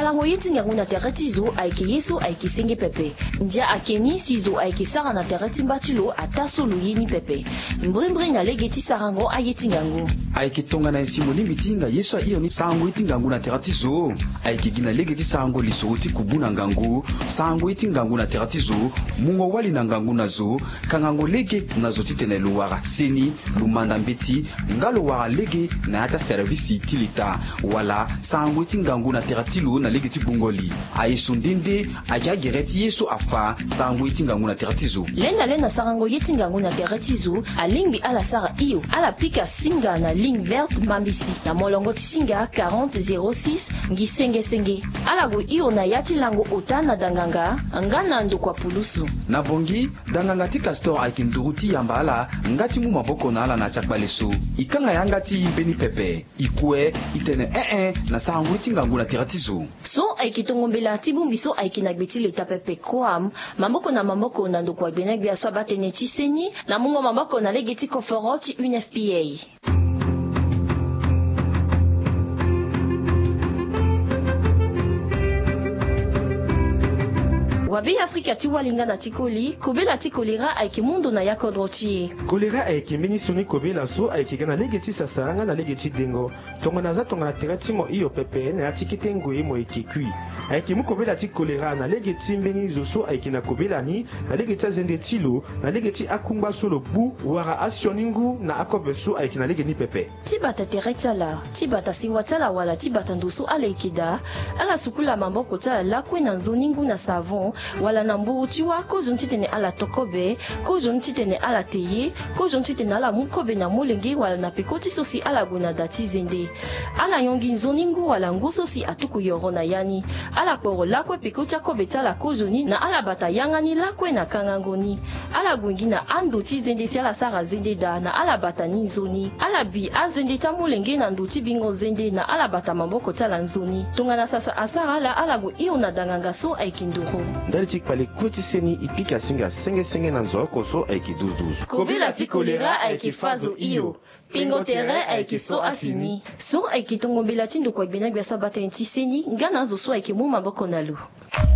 Salango yitinga nguna teretizo aiki yesu aiki senge pepe. Ndia akeni sizo aiki sara na tereti mbatilo atasolu yini pepe. Mbrimbri na legeti sarango ayitinga ngu. Aiki tonga na ensimo limitinga yesu iyo ni sango yitinga nguna teretizo. Aiki gina legeti sango lisoti kubuna ngangu. Sango yitinga nguna teretizo. Mungo wali na ngangu nazo. Kangango lege nazo titene luwara seni. Lumanda mbeti. Ngalo wara lege na hata servisi tilita. Wala sango yitinga nguna teratilo na legeti bungoli. Aisu ndinde akia gereti yesu afa. Sango yitinga nguna teretizo. Lena sarango yitinga nguna teretizo. Alingbi ala sara iyo. Ala pika singa na ligne verte mambisi. Na molongo tisinga 4006 ngi senge. Alago iyo na yati lango otana danganga. Ngana ndo kwa pulusu. Na bongi, danganga ti castor aikinduruti yambala. Ngati mu maboko na ala na chakbalesu. Ikanga yangati beni pepe. Ikue, itene na sarango yitinga nguna teretizo. So aikitongombela tibumbiso aikinagbeti leta pepe kwam. Mamboko na ndo kwa benek bia swa batene tiseni. Na mungo mamboko na legeti konferoti UNFPA. Wabi Afrika tiwalinga na tikoli, kobela tikolera aiki mundo na yakodrochi. Kolera aiki minisoni kobela so aiki gana legeti sasaranga na legeti dengo. Tonga naza tonga na teratimo iyo pepe na atikite ngoye mo ekikui. Aiki mu kobela ti kolera na legeti mbeni zoso aiki na kobela ni na legeti azende tilo na legeti akungba solo bu wara asioningu na akobeso aiki na legeni pepe. Tibata teretala, tibata siwatala wala tibata ndoso alaikida, ala sukula mamboko tala lakwe na nzoningu na savon. Wala nambu tiwa ko zontitene ala tokobe, ko zontitene ala teye, ko zontitene ala mukobe na molenge wala na pekoti sosi ala guna dati zende. Ala yongi nzoningu wala nguso si atuku yoro na yani. Ala koro lakwe pekoti akobe tala ko zoni na ala bata yangani lakwe na kangangoni. Ala gungi na ando ti zende si ala sara zende da na ala bata ni nzoni. Ala bi azende ta molenge na nduti bingo zende na ala bata mamboko tala nzoni. Tonga na sasa asara ala gu iyo na danganga so aikinduro. Ndali tikpale kuti seni ipika singa senge na nzo koso aiki 12. Kobela tikolera aiki fazo iyo. Pingo tere aiki so afini. So aiki tongombela tindo kwa benak biasa bata inti seni ngana zo so aiki mu maboko nalu.